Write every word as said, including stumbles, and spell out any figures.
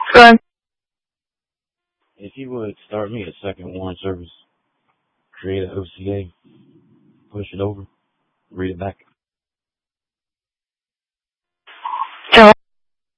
Son, If you would start me a second warrant service, create an O C A, push it over, read it back.